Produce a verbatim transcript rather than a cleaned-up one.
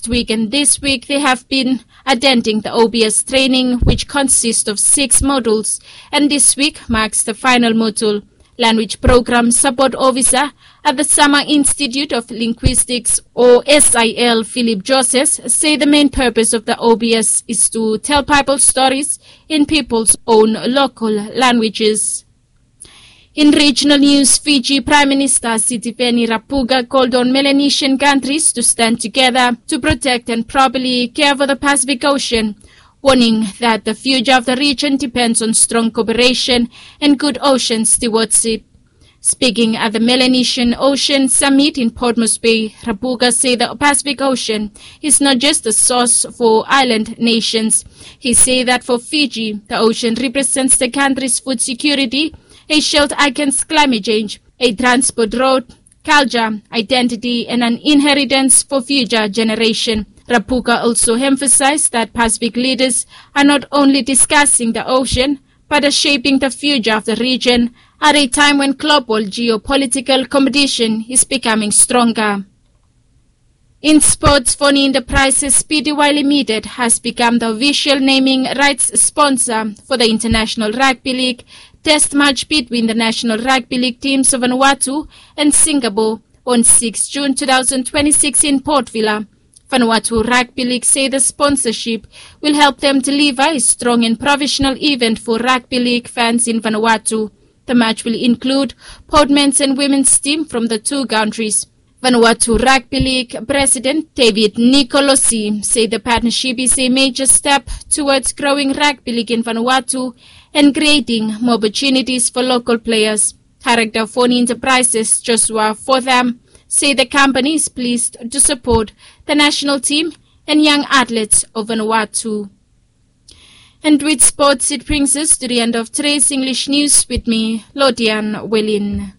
last week and this week they have been attending the O B S training, which consists of six modules, and this week marks the final module. Language Program Support Officer at the Summer Institute of Linguistics, or S I L, Philip Joseph, say the main purpose of the O B S is to tell Bible stories in people's own local languages. In regional news, Fiji Prime Minister Sitiveni Rabuka called on Melanesian countries to stand together to protect and properly care for the Pacific Ocean, warning that the future of the region depends on strong cooperation and good ocean stewardship. Speaking at the Melanesian Ocean Summit in Port Moresby, Rabuka said the Pacific Ocean is not just a source for island nations. He said that for Fiji, the ocean represents the country's food security, a shield against climate change, a transport road, culture, identity, and an inheritance for future generations. Rabuka also emphasized that Pacific leaders are not only discussing the ocean, but are shaping the future of the region at a time when global geopolitical competition is becoming stronger. In sports, Foni Enterprises Pty Limited has become the official naming rights sponsor for the International Rugby League Test match between the National Rugby League teams of Vanuatu and Singapore on sixth June two thousand twenty-six in Port Vila. Vanuatu Rugby League say the sponsorship will help them deliver a strong and professional event for rugby league fans in Vanuatu. The match will include both men's and women's team from the two countries. Vanuatu Rugby League President David Nicolosi said the partnership is a major step towards growing rugby league in Vanuatu and creating more opportunities for local players. Director of Foni Enterprises Joshua Fortham say the company is pleased to support the national team and young athletes of Vanuatu. And with sports, it brings us to the end of today's English news with me, Lodian Wellin.